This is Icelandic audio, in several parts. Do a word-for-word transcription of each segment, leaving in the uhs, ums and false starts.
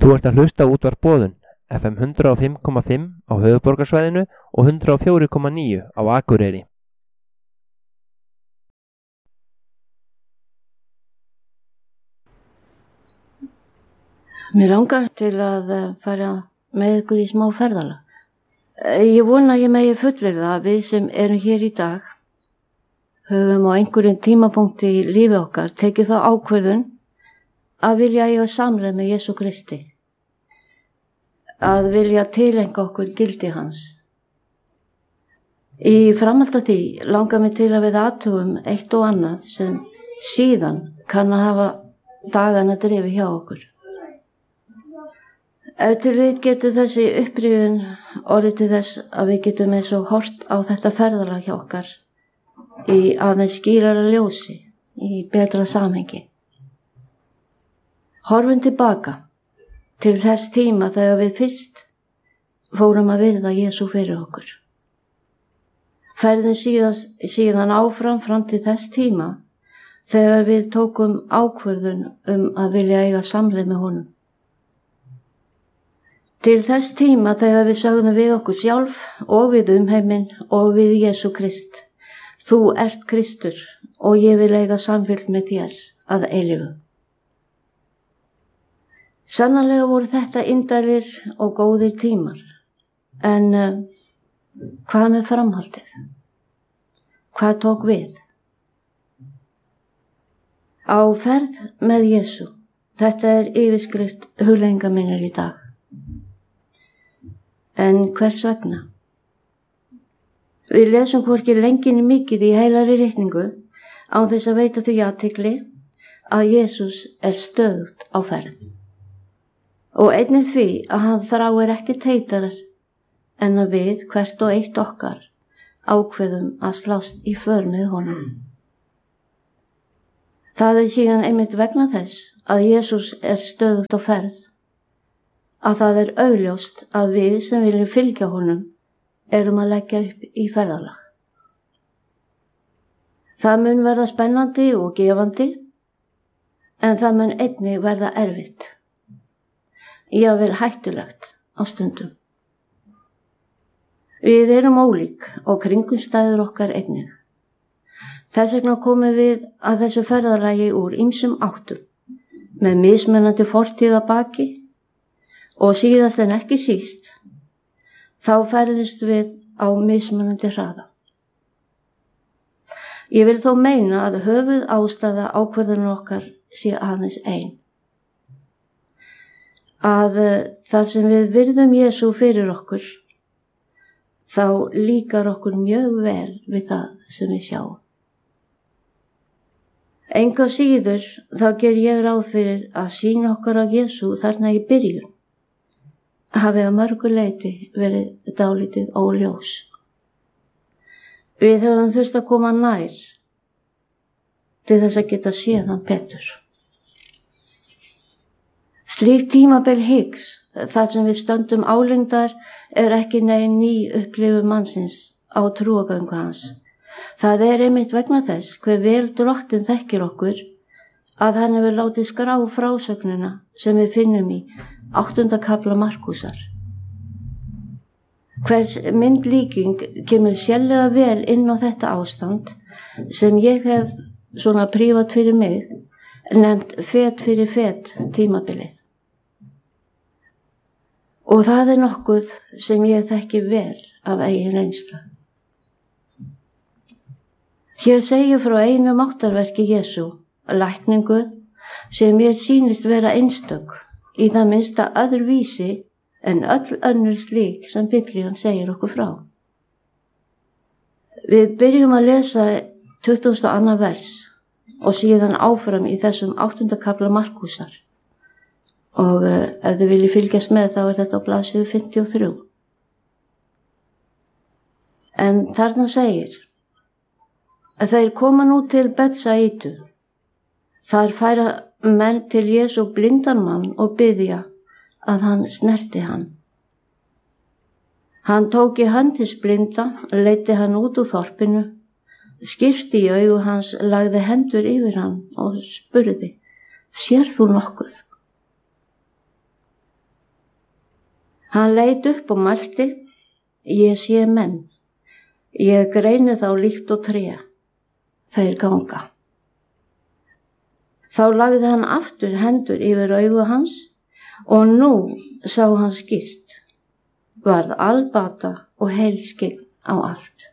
Þú ert að hlusta á útvarp Boðun, F M hundrað og fimm komma fimm á höfuðborgarsvæðinu og hundrað og fjögur komma níu á Akureyri. Mér langar til að fara með ykkur í smá ferðalag. Ég vona að ég megi fullyrða að við sem erum hér í dag höfum á einhverjum tímapunkti í lífi okkar tekið þá ákvörðun að vilja eiga samleið með Jesú Kristi, að vilja tilenga okkur gildi hans. Í framhaldi af því langar mig til að við athugum eitt og annað sem síðan kann að hafa dagana drifið hjá okkur. Ef til við getur þessi upprifjun orðið til þess að við getum eins og hort á þetta ferðalag hjá okkar í aðeins skýrara ljósi, í betra samhengi. Horfum tilbaka til þess tíma þegar við fyrst fórum að virða Jesú fyrir okkur. Ferðum síðan, síðan áfram fram til þess tíma þegar við tókum ákvörðun um að vilja eiga samleið með honum. Til þess tíma þegar við sögðum við okkur sjálf og við umheiminn og við Jesú Krist: Þú ert Kristur og ég vil eiga samfylgd með þér að eilífu. Sannarlega voru þetta indælir og góðir tímar, en uh, hvað með framhaldið? Hvað tók við? Á ferð með Jesú, þetta er yfirskrift hugleiðinga minnar í dag. En hvers vegna? Við lesum hvorki lenginni mikið í heilari ritningu án þess að veita því athygli að Jesús er stöðugt á ferð. Og einnig því að hann þráir ekki heitarar en að við hvert og eitt okkar ákveðum að slást í för með honum. Það er síðan einmitt vegna þess að Jesús er stöðugt á ferð að það er augljóst að við sem viljum fylgja honum erum að leggja upp í ferðalag. Það mun verða spennandi og gefandi, en það mun einnig verða erfitt. Jafnvel hættulegt á stundum. Við erum ólík og kringumstæður okkar einnig. Þess vegna komum við að þessu ferðalagi úr ýmsum áttum, með mismunandi fortíð að baki, og síðast en ekki síst, þá ferðumst við á mismunandi hraða. Ég vil þó meina að höfuð ástæða ákvörðunar okkar sé aðeins ein. Að það sem við virðum Jesú fyrir okkur, þá líkar okkur mjög vel við það sem við sjáum. Enga síður þá ger ég ráð fyrir að sýna okkar á Jesú þarna í byrjun hafi að mörgu leyti verið dálítið óljós. Við höfum þurft að koma nær til þess að geta séð hann betur. Slíkt tímabil hyggs, þar sem við stöndum álengdar, er ekki negin ný upplifun mannsins á trúagöngu hans. Það er einmitt vegna þess hver vel Drottinn þekkir okkur að hann hefur látið skrá frásögnina sem við finnum í áttunda kafla Markúsar. Hvers myndlíking kemur sérlega vel inn á þetta ástand sem ég hef svona prívat fyrir mig nefnt fet fyrir fet tímabilið. Og það er nokkuð sem ég þekki vel af eigin reynslu. Hér segir frá einu máttarverki Jesú, lækningu, sem mér sýnist vera einstök, í það minnsta öðruvísi en öll önnur slík sem Biblían segir okkur frá. Við byrjum að lesa tuttugasta og annað vers og síðan áfram í þessum áttunda kafla Markúsar. Og uh, ef þið viljið fylgjast með þá er þetta á blaðsíðu fimmtíu og þrjú. En þarna segir að þeir koma nú til Betsaídu. Þar færa menn til Jesú blindan mann og biðja að hann snerti hann. Hann tók í hönd hins blinda, leiddi hann út úr þorpinu, skyrpti í augu hans, lagði hendur yfir hann og spurði: Sér þú nokkuð? Hann leit upp og mælti: Ég sé menn, ég greini þá líkt og tré, þeir ganga. Þá lagði hann aftur hendur yfir augu hans og nú sá hann skýrt, varð albata og heilskygg á allt.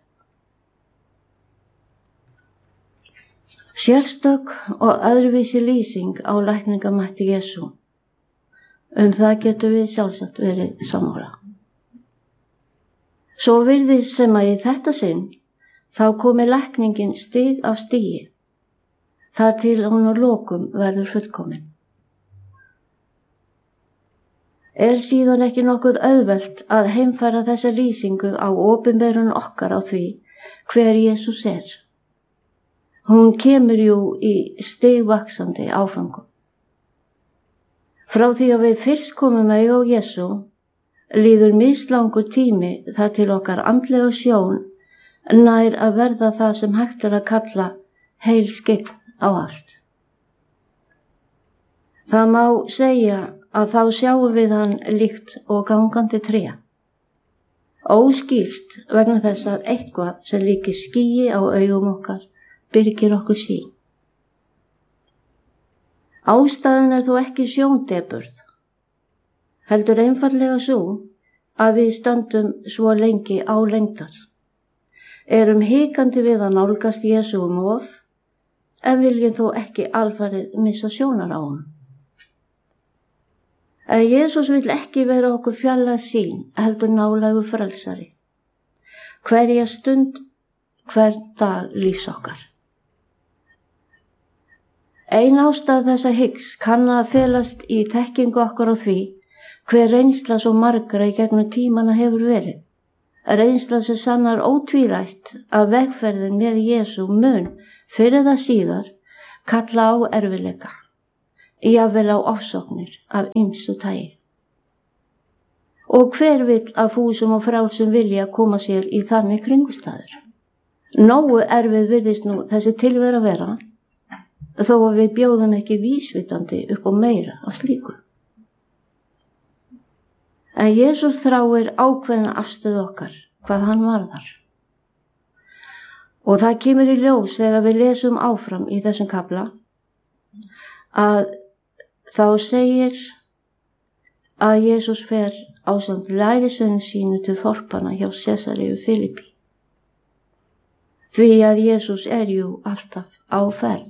Sérstök og öðruvísi lýsing á lækningamætti Jesú. Um það getur við sjálfsagt verið sammála. Svo virðist sem að í þetta sinn þá komi lækningin stig af stigi, þar til hún að lokum verður fullkomin. Er síðan ekki nokkuð auðvelt að heimfæra þessa lýsingu á opinberun okkar á því hver Jesús er. Hún kemur jú í stigvaxandi áfangum. Frá því að við fyrst komum auga á Jesú líður mislangur tími þar til okkar andlega sjón nær að verða það sem hægt er að kalla heilskygg á allt. Það má segja að þá sjáum við hann líkt og gangandi tré. Óskýrt vegna þess að eitthvað sem líkir skýi á augum okkar byrgir okkur sýn. Ástæðan er þó ekki sjóndeburð, heldur einfaldlega svo að við stöndum svo lengi á lengdar, erum hikandi við að nálgast Jesú um of, en viljum þó ekki alfarið missa sjónar á honum. En Jesús vill ekki vera okkur fjarlæg sýn, heldur nálægur frelsari. Hverja stund, hvern dag lífs okkar. Ein ástæða þessa hyggs kann að felast í þekkingu okkar á því hver reynsla svo margra í gegnum tímana hefur verið. Reynsla sem sannar ótvírætt að vegferðin með Jesú mun fyrir það síðar kalla á erfiðleika, jafnvel á ofsóknir af ýmsu tagi. Og hver vill að fúsum og frjálsum vilja koma sér í þannig kringustæður? Nógu erfið virðist nú þessi tilvera vera, þó að við bjóðum ekki vísvitandi upp á meira af slíku. En Jesús þráir ákveðna afstöðu okkar, hvað hann varðar. Og það kemur í ljós þegar við lesum áfram í þessum kafla, að þá segir að Jesús fer ásamt lærisveinum sínu til þorpana hjá Sesaríu Filipi. Því að Jesús er jú alltaf á ferð.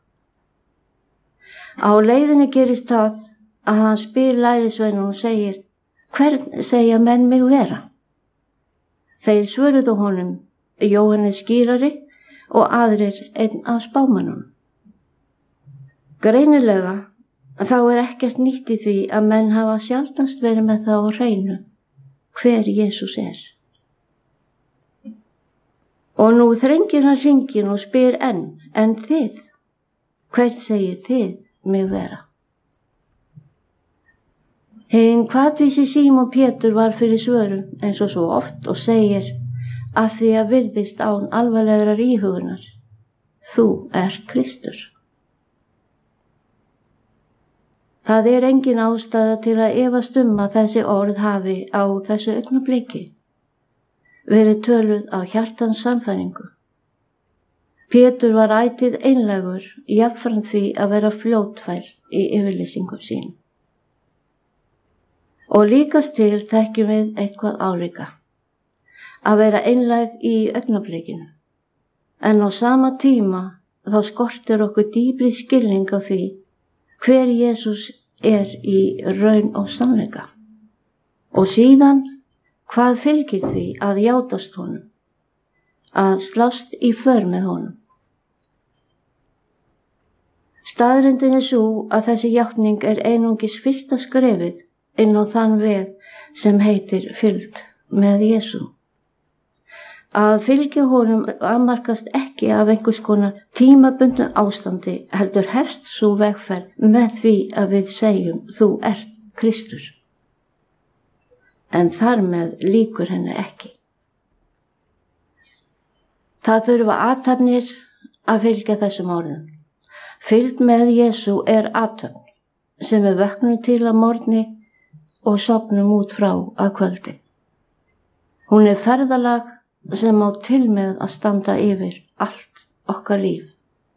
Á leiðinu gerist það að hann spyr lærisveinum og segir: Hvern segja menn mig vera? Þeir svöruðu honum: Jóhannes skírari og aðrir einn af spámönnunum. Greinilega þá er ekkert nýtt í því að menn hafa sjaldnast verið með það á hreinu hver Jesús er. Og nú þrengir hann hringinn og spyr enn: En þið? Hvern segið þið mig vera? Hinn hvatvísi Símon Pétur var fyrir svörum eins og svo oft og segir, að því að virðist án alvarlegrar íhugunar: Þú ert Kristur. Það er engin ástæða til að efast um að þessi orð hafi á þessu augnabliki verið töluð á hjartans sannfæringu. Pétur var ætíð einlægur, jafnframt því að vera fljótfær í yfirlýsingum sín. Og líkast til þekkjum við eitthvað álíka, að vera einlæg í augnablikinu, en á sama tíma þá skortir okkur dýpri skilning á því hver Jesús er í raun og sannleika. Og síðan, hvað fylgir því að játast honum, að slást í för með honum? Staðreyndin er svo að þessi játning er einungis fyrsta skrefið inn á þann veg sem heitir fylgd með Jesú. Að fylgja honum afmarkast ekki af einhvers konar tímabundnu ástandi, heldur hefst svo vegferð með því að við segjum: Þú ert Kristur. En þar með lýkur henni ekki. Það þurfa athafnir að fylgja þessum orðum. Fylgd með Jesú er athöfn sem við vöknum til að morgni og sofnum út frá að kvöldi. Hún er ferðalag sem á til með að standa yfir allt okkar líf.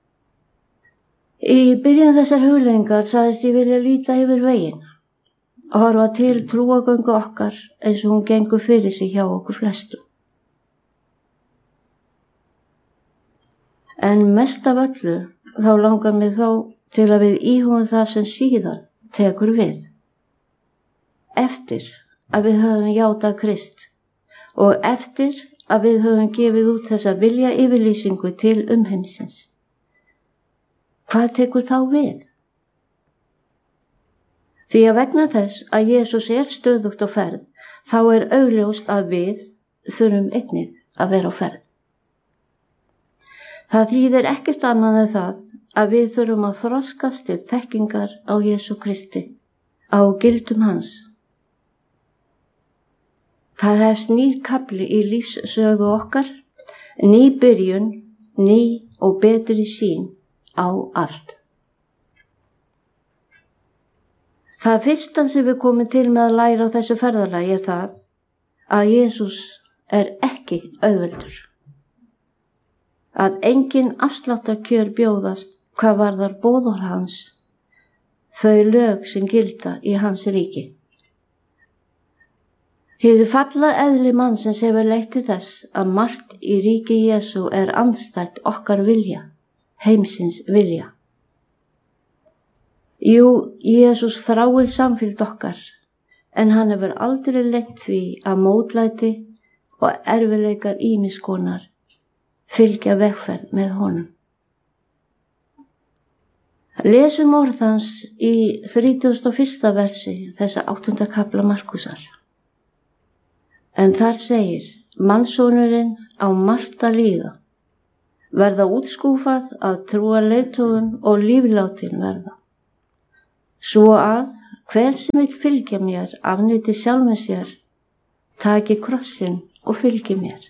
Í byrjun þessar hugleiðingar sagðist ég vilja líta yfir veginn og horfa til trúagöngu okkar eins og hún gengur fyrir sig hjá okkur flestu. En mest af öllu þá langar mig þó til að við íhugum það sem síðan tekur við. Eftir að við höfum játað Krist og eftir að við höfum gefið út þessa vilja yfirlýsingu til umheimsins. Hvað tekur þá við? Því að vegna þess að Jesús er stöðugt á ferð, þá er augljóst að við þurfum einnig að vera á ferð. Það þýðir ekkert annað en það að við þurfum að þroskast til þekkingar á Jesú Kristi, á gildum hans. Það hefst nýr kafli í lífssögu okkar, ný byrjun, ný og betri sýn á allt. Það fyrsta sem við komum til með að læra á þessu ferðalagi er það að Jesús er ekki auðveldur. Að engin afsláttarkjör bjóðast hvað varðar boðorð hans, þau lög sem gilda í hans ríki. Hið falla eðli mannsins hefur leitt til þess að margt í ríki Jesú er andstætt okkar vilja, heimsins vilja. Jú, Jesús þráir samfylgd okkar, en hann hefur aldrei lengt því að mótlæti og erfiðleikar ýmiss konar fylgja vegferð með honum. Lesum orð hans í þrítugasta og fyrsta versi þessa áttunda kafla Markúsar. En þar segir, mannssonurinn á margt að líða, verða útskúfað að trúa leiðtogum og líflátin verða. Svo að hver sem vill fylgja mér afneiti sjálfum sér, taki krossinn og fylgi mér.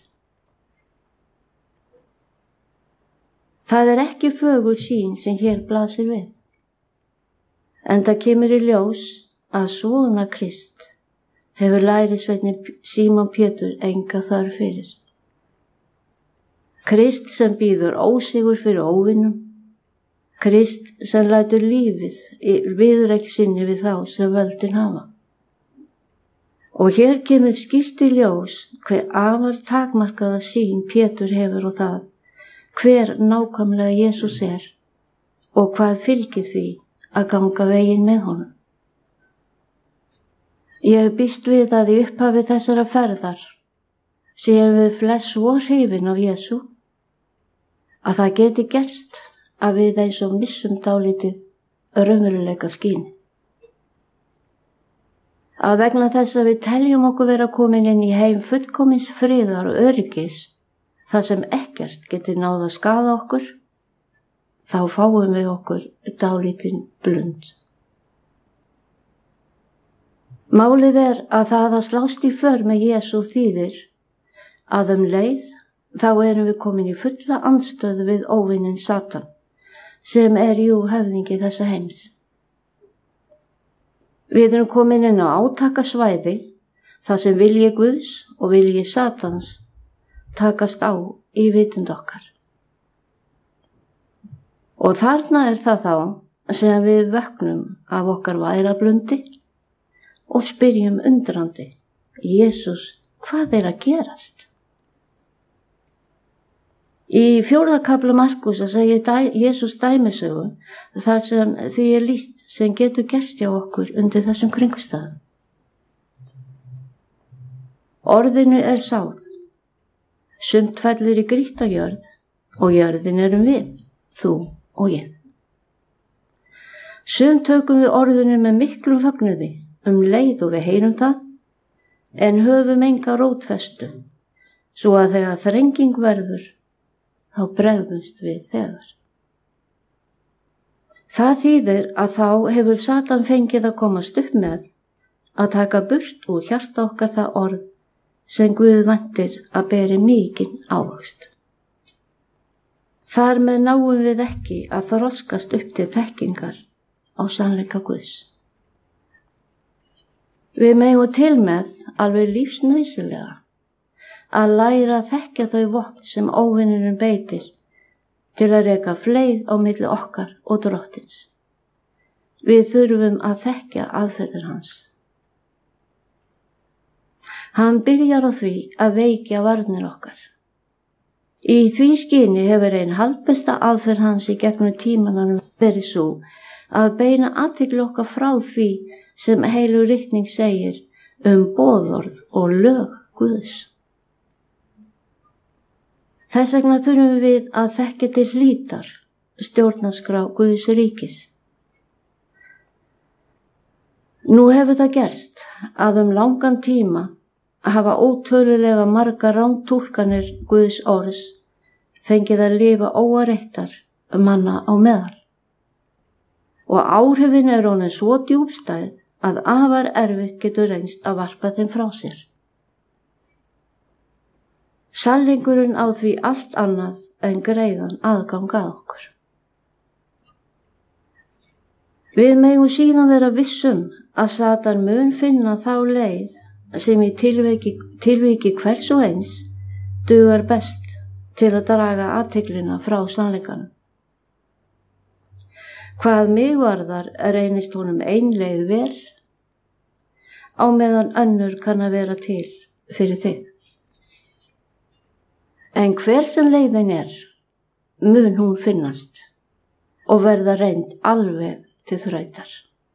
Það er ekki fögur sýn sem hér blasir við. En það kemur í ljós að svona Krist hefur lærisveinninn Símon Pétur enga þörf fyrir. Krist sem býður ósigur fyrir óvinum, Krist sem lætur lífið í viðureign sinni við þá sem völdin hafa. Og hér kemur skýrt í ljós hver afar takmarkaða sýn Pétur hefur á það, hver nákvæmlega Jesús er og hvað fylgir því að ganga veginn með honum. Ég býst við að í upphafi þessara ferðar séum við flest svo hrifin af Jesú að það geti gerst að við eins og missum dálítið raunveruleika skín. Að vegna þess að við teljum okkur vera komin inn í heim fullkomins friðar og öryggis, þar sem ekkert getur náð að skaða okkur, þá fáum við okkur dálítinn blund. Málið er að það að slást í för með Jesú þýðir að um leið þá erum við komin í fulla andstöðu við óvininn Satan, sem er jú höfðingi þessa heims. Við erum komin inn á átakasvæði þar sem vilji Guðs og vilji Satans takast á í vitund okkar. Og þarna er það þá sem við vöknum af okkar værablundi og spyrjum undrandi, Jesús, hvað er að gerast? Í fjórða kafla Markúsar segir Jesús dæmisögu þar sem því er lýst sem getur gerst hjá okkur undir þessum kringumstæðum. Orðinu er sáð, sumt fellur í grýtta jörð og jörðin erum við, þú og ég. Sumt tökum við orðinu með miklum fögnuði um leið og við heyrum það, en höfum enga rótfestu, svo að þegar þrenging verður, þá bregðumst við þegar. Það þýðir að þá hefur Satan fengið að komast upp með að taka burt úr hjarta okkar það orð sem Guð væntir að beri mikinn ávöxt. Þar með náum við ekki að þroskast upp til þekkingar á sannleika Guðs. Við megum til með alveg lífsnauðsynlega að læra að þekkja þau vopn sem óvinurinn beitir til að reka fleið á milli okkar og drottins. Við þurfum að þekkja aðferðir hans. Hann byrjar á því að veikja varnir okkar. Í því skyni hefur ein haldbesta aðferð hans í gegnum tímananum verið svo að beina athygli okkar frá því sem heilug ritning segir um boðorð og lög Guðs. Þess vegna þurfum við að þekkja til hlítar stjórnarskrá Guðs ríkis. Nú hefur það gerst að um langan tíma hafa ótölulega margar rángtúlkanir Guðs orðs fengið að lifa óáreittar manna á meðal. Og áhrifin er honum svo djúpstæð að afar erfitt getur reynst að varpa þeim frá sér. Sannleikurinn á því allt annað en greiðan aðgang að okkur. Við megum síðan vera vissum að Satan mun finna þá leið sem í tilviki, tilviki hvers og eins dugar best til að draga athyglina frá sannleikanum. Hvað mig varðar reynist honum ein leið vel, á meðan önnur kann að vera til fyrir þig. En hver sem leiðin er, mun hún finnast og verða reynd alveg til þrautar.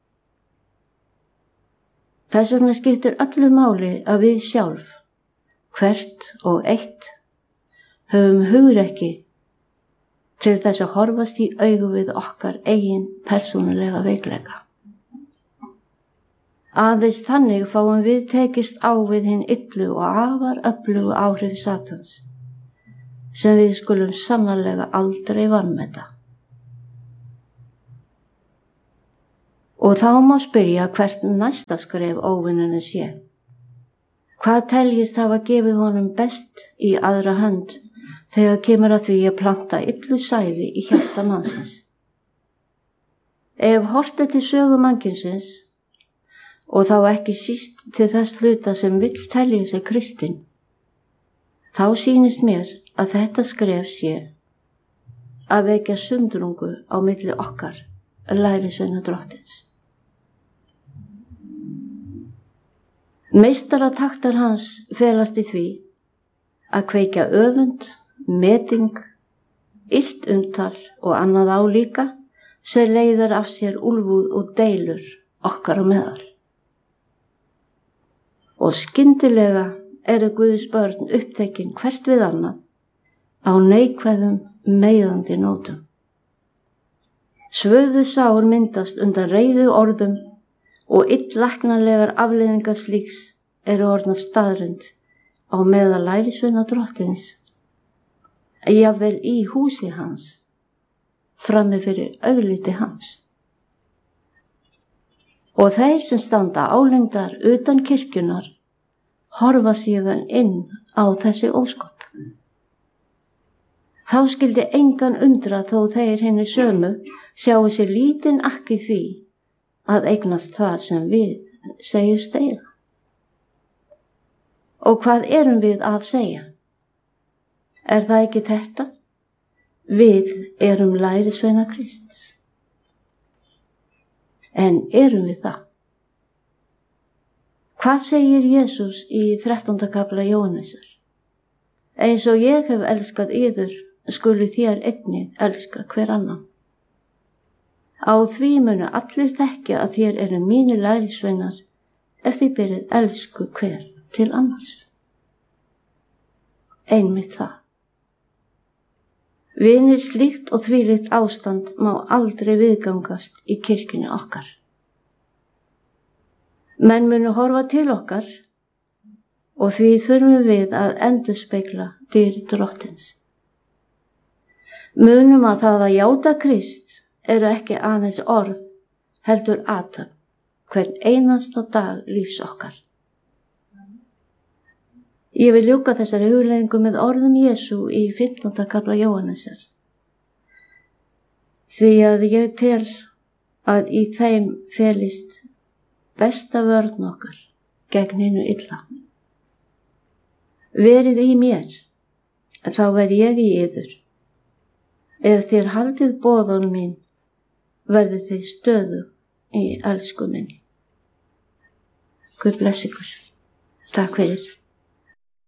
Þess vegna skiptir öllu máli að við sjálf, hvert og eitt, höfum hugrekki til þess að horfast í augu við okkar eigin persónulega veikleika. Aðeins þannig fáum við tekist á við hinn illu og afar öflugu áhrif Satans, sem við skulum sannarlega aldrei vanmeta. Og þá má spyrja hvert næsta skref óvinnunni sé. Hvað teljist hafa gefið honum best í aðra hönd þegar kemur að því að planta illu sæði í hjarta mannsins? Ef horft er til sögu mannkynsins, og þá ekki síst til þess hluta sem vill telja sig kristinn, þá sýnist mér að þetta skref sé að vekja sundrungu á milli okkar lærisveina drottins. Meistarataktar hans felast í því að kveikja öfund, meting, illt umtal og annað álíka sem leiðir af sér úlfúð og deilur okkar á meðal. Og skyndilega eru Guðs börn upptekin hvert við annað á neikvæðum, meiðandi nótum. Svöðu sár myndast undan reiðu orðum og illlæknanlegar afleiðingar slíks eru orðnar staðreynd á meðal lærisveina drottins, jafnvel í húsi hans, frammi fyrir augliti hans. Og þeir sem standa álengdar utan kirkjunar horfa síðan inn á þessi ósköp. Þá skildi engan undra þó þeir hinni sömu sjáu sér lítinn akk í því að eignast það sem við segjumst eiga. Og hvað erum við að segja? Er það ekki þetta? Við erum lærisveina Krists. En erum við það? Hvað segir Jesús í þrettánda kafla Jóhannesar? Eins og ég hef elskað yður, skuli þér einnig elska hver annan. Á því munu allir þekkja að þér eru mínir lærisveinar ef þið berið elsku hver til annars. Einmitt það. Vinir, slíkt og þvílíkt ástand má aldrei viðgangast í kirkjunni okkar. Menn munu horfa til okkar og því þurfum við að endurspegla dýrð drottins. Munum að það að játa Krist eru ekki aðeins orð, heldur athöfn, hvern einasta dag lífs okkar. Ég vil ljúka þessari hugleiðingu með orðum Jesú í fimmtánda kafla Jóhannesar. Því að ég tel að í þeim felist besta vörn okkar gegn hinu illa. Verið í mér, þá verð ég í yður. Ef þér haldið boðun mín, verðið þið stöðu í elsku minni. Guð bless ykkur. Takk fyrir.